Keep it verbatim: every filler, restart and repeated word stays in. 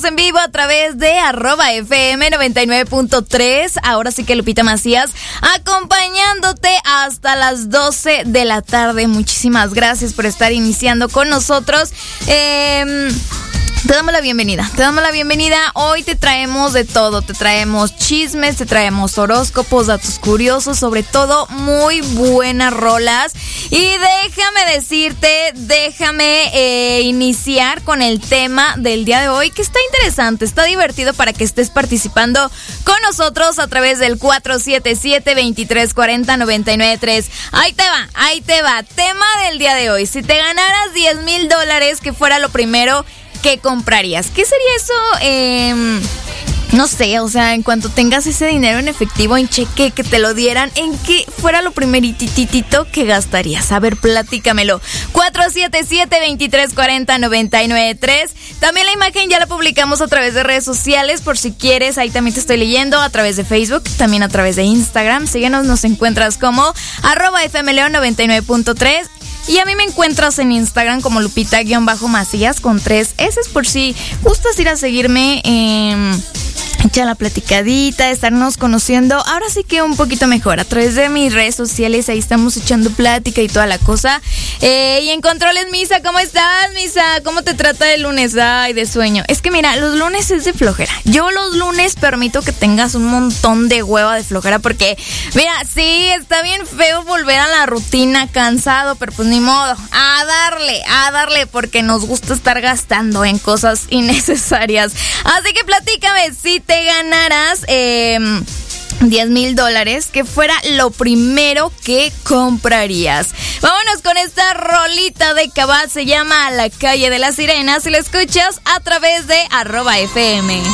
Estamos en vivo a través de arroba F M noventa y nueve punto tres. Ahora sí que Lupita Macías acompañándote hasta las doce de la tarde. Muchísimas gracias por estar iniciando con nosotros. Eh... Te damos la bienvenida, te damos la bienvenida. Hoy te traemos de todo, te traemos chismes, te traemos horóscopos, datos curiosos, sobre todo muy buenas rolas. Y déjame decirte, déjame eh, iniciar con el tema del día de hoy, que está interesante, está divertido para que estés participando con nosotros a través del cuatro siete siete, veintitrés cuarenta, noventa y nueve tres. Ahí te va, ahí te va, tema del día de hoy. Si te ganaras diez mil dólares, ¿qué fuera lo primero que comprarías? ¿Qué sería eso? Eh, no sé, o sea, en cuanto tengas ese dinero en efectivo, en cheque, que te lo dieran, ¿en qué fuera lo primerititito que gastarías? A ver, platícamelo. cuatro siete siete, veintitrés cuarenta, noventa y nueve tres. También la imagen ya la publicamos a través de redes sociales, por si quieres, ahí también te estoy leyendo, a través de Facebook, también a través de Instagram. Síguenos, nos encuentras como arroba F M León noventa y nueve punto tres. Y a mí me encuentras en Instagram como Lupita-Macías con tres S, por si gustas ir a seguirme, eh, echar la platicadita, estarnos conociendo. Ahora sí que un poquito mejor a través de mis redes sociales, ahí estamos echando plática y toda la cosa. Eh, y en controles, Misa, ¿cómo estás, Misa? ¿Cómo te trata el lunes? Ay, de sueño. Es que mira, los lunes es de flojera. Yo los lunes permito que tengas un montón de hueva de flojera porque, mira, sí, está bien feo volver a la rutina cansado, pero pues ni modo, a darle, a darle, porque nos gusta estar gastando en cosas innecesarias. Así que platícame, si te ganaras eh, diez mil dólares, ¿qué fuera lo primero que comprarías? Vámonos con esta rolita de Cabal, se llama La Calle de las Sirenas, y la escuchas a través de arroba F M.